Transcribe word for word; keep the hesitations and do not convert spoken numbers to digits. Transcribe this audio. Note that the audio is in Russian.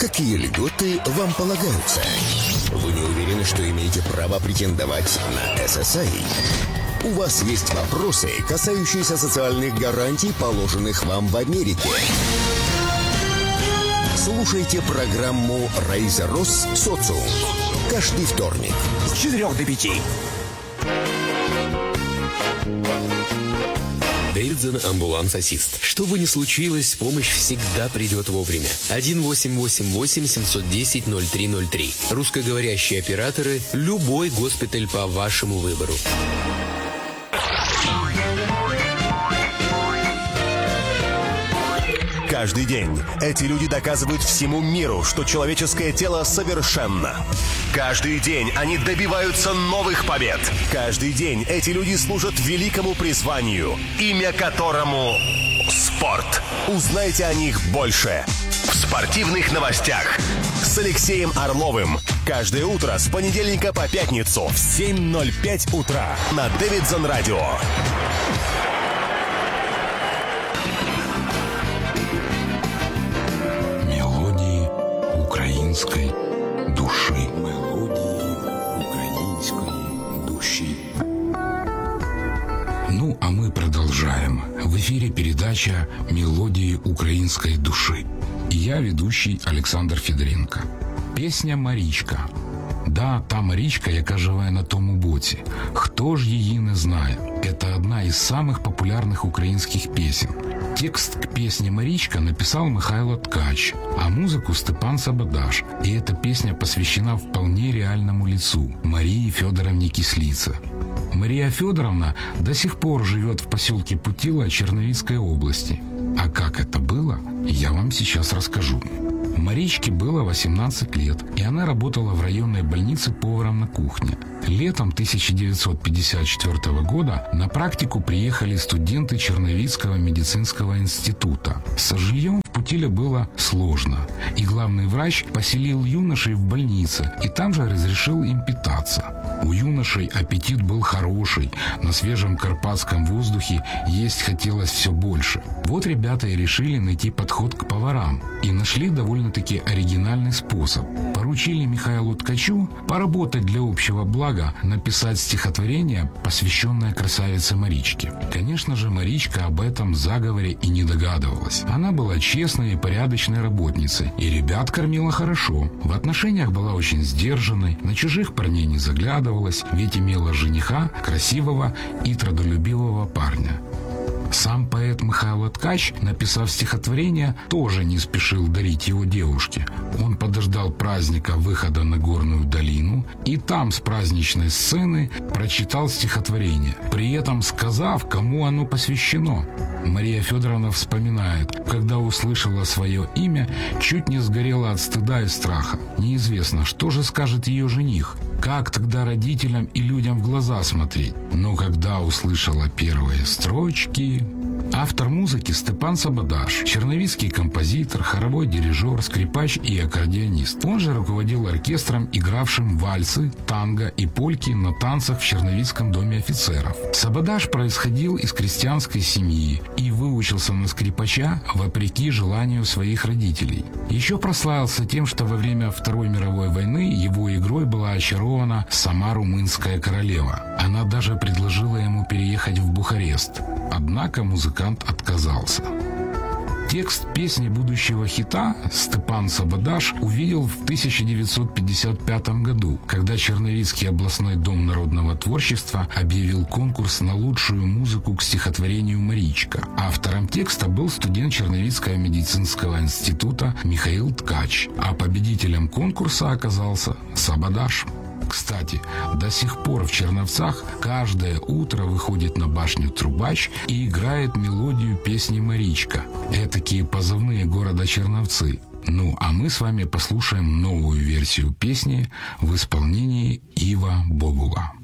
Какие льготы вам полагаются? Вы не уверены, что имеете право претендовать на эс эс ай? У вас есть вопросы, касающиеся социальных гарантий, положенных вам в Америке? Слушайте программу «Райза Рос. Социум» каждый вторник с четырёх до пяти. Дэвидсон амбуланс-ассист. Что бы ни случилось, помощь всегда придет вовремя. один восемь восемь восемь семь один ноль ноль три ноль три. Русскоговорящие операторы. Любой госпиталь по вашему выбору. Каждый день эти люди доказывают всему миру, что человеческое тело совершенно. Каждый день они добиваются новых побед. Каждый день эти люди служат великому призванию, имя которому спорт. Узнайте о них больше в спортивных новостях с Алексеем Орловым. Каждое утро с понедельника по пятницу в семь ноль пять утра на Дэвидсон Радио. Украинской души. Мелодии украинской души. Ну, а мы продолжаем. В эфире передача «Мелодии украинской души». И я ведущий Олександр Федоренко. Песня «Марічка». Да, та Марічка, яка живе на тому боці. Хто ж її не знає? Это одна из самых популярных украинских песен. Текст к песне «Марічка» написал Михайло Ткач, а музыку Степан Сабадаш. И эта песня посвящена вполне реальному лицу – Марии Федоровне Кислице. Мария Федоровна до сих пор живет в поселке Путила Черновицкой области. А как это было, я вам сейчас расскажу. Маричке было восемнадцать лет, и она работала в районной больнице поваром на кухне. Летом тысяча девятьсот пятьдесят четвёртого года на практику приехали студенты Черновицкого медицинского института. Со жильем в Путиле было сложно, и главный врач поселил юношей в больнице, и там же разрешил им питаться. У юношей аппетит был хороший, на свежем карпатском воздухе есть хотелось все больше. Вот ребята и решили найти подход к поварам, и нашли довольно-таки оригинальный способ. Поручили Михаилу Ткачу поработать для общего блага, написать стихотворение, посвященное красавице Маричке. Конечно же, Маричка об этом заговоре и не догадывалась. Она была честной и порядочной работницей, и ребят кормила хорошо. В отношениях была очень сдержанной, на чужих парней не заглядывалась, ведь имела жениха, красивого и трудолюбивого парня. Сам поэт Михайло Ткач, написав стихотворение, тоже не спешил дарить его девушке. Он подождал праздника выхода на горную долину и там с праздничной сцены прочитал стихотворение, при этом сказав, кому оно посвящено. Мария Федоровна вспоминает, когда услышала свое имя, чуть не сгорела от стыда и страха. Неизвестно, что же скажет ее жених, как тогда родителям и людям в глаза смотреть. Но когда услышала первые строчки... Автор музыки Степан Сабадаш, черновицкий композитор, хоровой дирижер, скрипач и аккордеонист. Он же руководил оркестром, игравшим вальсы, танго и польки на танцах в Черновицком доме офицеров. Сабадаш происходил из крестьянской семьи и выучился на скрипача вопреки желанию своих родителей. Еще прославился тем, что во время Второй мировой войны его игрой была очарована сама румынская королева. Она даже предложила ему переехать в Бухарест. Однако музыкант отказался. Текст песни будущего хита Степан Сабадаш увидел в тысяча девятьсот пятьдесят пятом году, когда Черновицкий областной дом народного творчества объявил конкурс на лучшую музыку к стихотворению «Маричка». Автором текста был студент Черновицкого медицинского института Михаил Ткач, а победителем конкурса оказался Сабадаш. Кстати, до сих пор в Черновцах каждое утро выходит на башню трубач и играет мелодию песни «Маричка». Этакие позывные города Черновцы. Ну, а мы с вами послушаем новую версию песни в исполнении Ива Бобула.